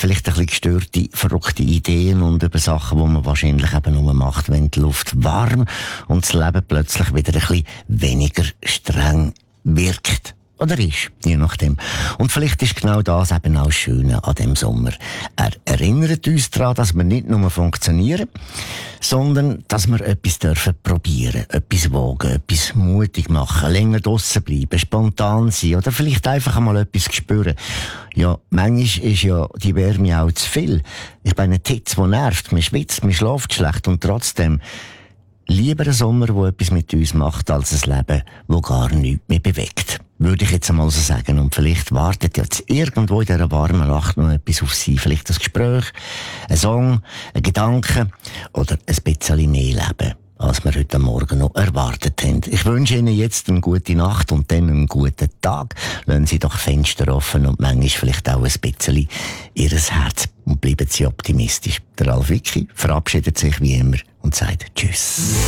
vielleicht ein bisschen gestörte, verrückte Ideen und über Sachen, die man wahrscheinlich eben nur macht, wenn die Luft warm und das Leben plötzlich wieder ein bisschen weniger streng wirkt. Oder ist, je nachdem. Und vielleicht ist genau das eben auch das Schöne an dem Sommer. Er erinnert uns daran, dass wir nicht nur funktionieren, sondern dass wir etwas dürfen probieren, etwas wagen, etwas mutig machen, länger draussen bleiben, spontan sein oder vielleicht einfach einmal etwas spüren. Ja, manchmal ist ja die Wärme auch zu viel. Ich meine, die Hitze, die nervt, man schwitzt, man schläft schlecht und trotzdem lieber ein Sommer, der etwas mit uns macht, als ein Leben, das gar nichts mehr bewegt. Würde ich jetzt einmal so sagen. Und vielleicht wartet jetzt irgendwo in dieser warmen Nacht noch etwas auf Sie. Vielleicht ein Gespräch, ein Song, ein Gedanke oder ein bisschen mehr Leben, als wir heute Morgen noch erwartet haben. Ich wünsche Ihnen jetzt eine gute Nacht und dann einen guten Tag. Lassen Sie doch Fenster offen und manchmal vielleicht auch ein bisschen Ihr Herz. Und bleiben Sie optimistisch. Der Ralf Wicki verabschiedet sich wie immer und sagt Tschüss.